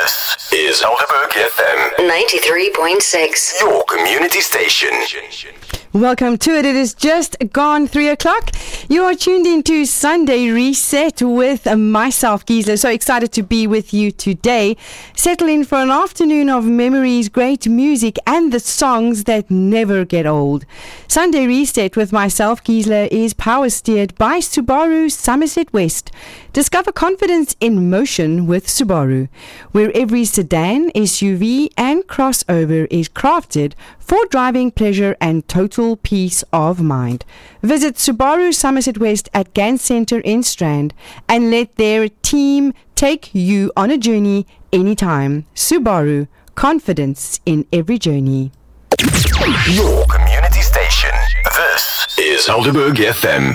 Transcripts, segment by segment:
This is Helderberg FM 93.6. your community station. Welcome to it. It is just gone 3 o'clock. You are tuned into Sunday Reset with myself, Gisela. So excited to be with you today. Settle in for an afternoon of memories, great music, and the songs that never get old. Sunday Reset with myself, Gisela, is power steered by Subaru Somerset West. Discover confidence in motion with Subaru, where every sedan, SUV, and crossover is crafted for driving pleasure and total peace of mind. Visit Subaru Somerset West at Gans Centre in Strand and let their team take you on a journey anytime. Subaru, confidence in every journey. Your community station. This is Helderberg FM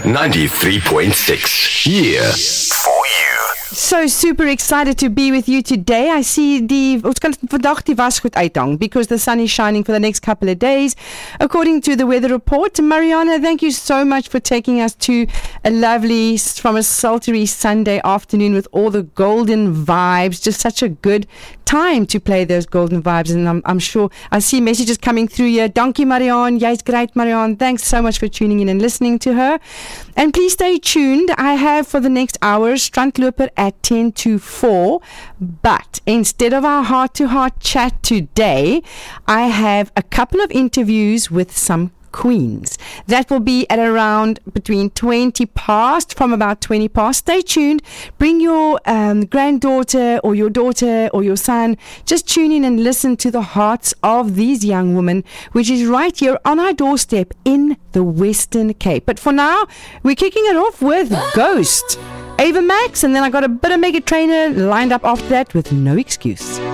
93.6. Here for you. So super excited to be with you today. I see ons kan vandag die wasgoed uithang because the sun is shining for the next couple of days. According to the weather report, Mariana, thank you so much for taking us to a lovely, from a sultry Sunday afternoon with all the golden vibes. Just such a good time to play those golden vibes, and I'm sure I see messages coming through here. Dankie Marianne, jy's great Marianne. Thanks so much for tuning in and listening to her. And please stay tuned. I have for the next hour Strandloper at 10 to 4. But instead of our heart-to-heart chat today, I have a couple of interviews with some queens. That will be at around between 20 past, from about 20 past. Stay tuned. Bring your granddaughter or your daughter or your son. Just tune in and listen to the hearts of these young women, which is right here on our doorstep in the Western Cape. But for now, we're kicking it off with Ghost, Ava Max, and then I got a bit of Mega Trainer lined up after that with No Excuse.